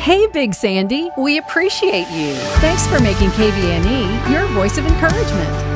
Hey, Big Sandy, we appreciate you. Thanks for making KVNE your voice of encouragement.